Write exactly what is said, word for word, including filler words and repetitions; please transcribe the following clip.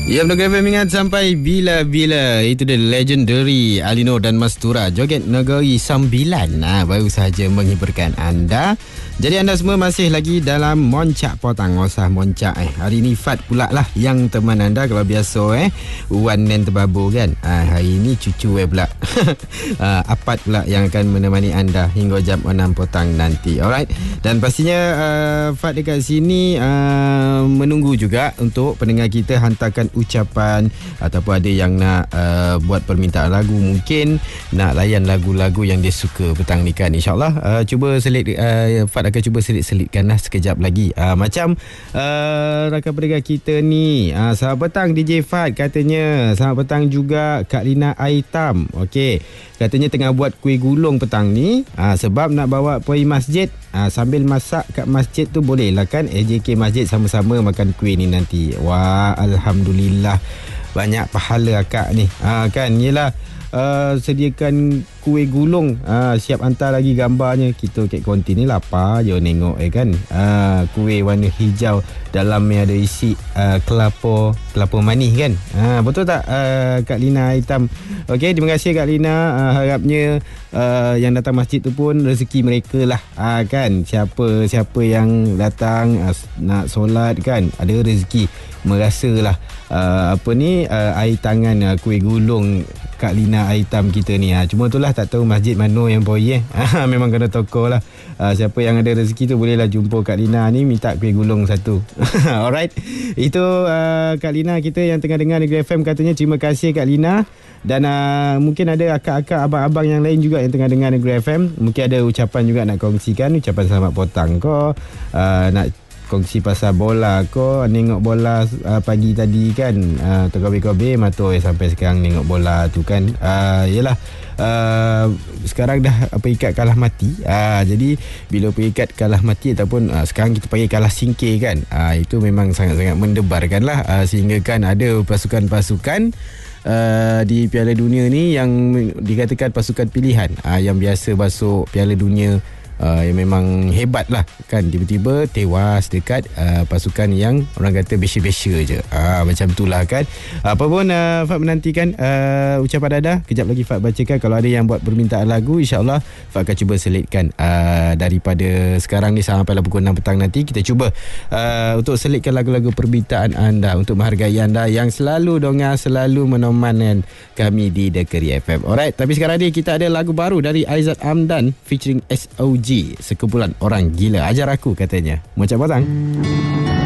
Ya, Negeri F M ingat sampai bila-bila. Itu dia legendary Alino dan Mastura, Joget Negeri Sembilan. Nah, baru sahaja menghiburkan anda. Jadi anda semua masih lagi dalam Moncak Potang. Nggak usah moncak eh. Hari ni Fat pula lah yang teman anda. Kalau biasa eh Wan dan Terbabur kan. Ah, hari ni cucu eh pula. ah, Apat pula yang akan menemani anda hingga jam enam petang nanti. Alright. Dan pastinya uh, Fat dekat sini uh, menunggu juga untuk pendengar kita hantarkan ucapan ataupun ada yang nak uh, buat permintaan lagu, mungkin nak layan lagu-lagu yang dia suka petang ni kan. InsyaAllah uh, cuba selit uh, Fat akan cuba selit-selitkan lah sekejap lagi. uh, Macam uh, rakan pendengar kita ni, uh, selamat petang D J Fat katanya. Selamat petang juga Kak Lina Aitam. Okey, katanya tengah buat kuih gulung petang ni, uh, sebab nak bawa pergi masjid. uh, Sambil masak kat masjid tu boleh lah kan, A J K masjid sama-sama makan kuih ni nanti. Wah, Alhamdulillah, banyak pahala akak ni. ha, Kan, yelah, uh, sediakan kuih gulung, uh, siap hantar lagi gambarnya. Kita kat konti ni lapar je nengok eh kan. uh, Kuih warna hijau, dalamnya ada isi uh, kelapa kelapa manis kan. uh, Betul tak uh, Kak Lina Hitam? Okey, terima kasih Kak Lina. uh, Harapnya uh, yang datang masjid tu pun rezeki mereka lah. uh, Kan, siapa siapa yang datang uh, nak solat kan, ada rezeki. Merasalah uh, apa ni uh, air tangan uh, kuih gulung Kak Lina Aitam kita ni. ha, Cuma itulah tak tahu masjid mana yang boleh eh. Memang kena toko lah. uh, Siapa yang ada rezeki tu bolehlah jumpa Kak Lina ni, minta kuih gulung satu. Alright. Itu uh, Kak Lina kita yang tengah dengar Negeri F M katanya. Terima kasih Kak Lina. Dan uh, mungkin ada akak-akak, abang-abang yang lain juga yang tengah dengar Negeri F M. Mungkin ada ucapan juga nak kongsikan. Ucapan selamat potang ko, uh, nak kongsi pasal bola ko, nengok bola uh, pagi tadi kan, uh, terkobe-kobe mata eh, sampai sekarang nengok bola tu kan. uh, Yelah, uh, sekarang dah peringkat kalah mati. uh, Jadi bila peringkat kalah mati ataupun uh, sekarang kita panggil kalah singkir kan, uh, itu memang sangat-sangat mendebarkan lah. uh, Sehingga kan ada pasukan-pasukan Uh, di Piala Dunia ni yang dikatakan pasukan pilihan, uh, yang biasa masuk Piala Dunia, Uh, yang memang hebat lah kan, tiba-tiba tewas dekat uh, pasukan yang orang kata besya-besya je. uh, Macam itulah kan. Apa pun uh, Fat menantikan uh, ucapan Dada. Kejap lagi Fat bacakan. Kalau ada yang buat permintaan lagu, InsyaAllah Fat akan cuba selitkan uh, daripada sekarang ni sampai pukul enam petang nanti. Kita cuba uh, untuk selitkan lagu-lagu permintaan anda untuk menghargai anda yang selalu dongar, selalu menemankan kami di Negeri F M. Alright, tapi sekarang ni kita ada lagu baru dari Aizat Amdan featuring S O G, sekumpulan orang gila. Ajar aku katanya. Moncak Potang.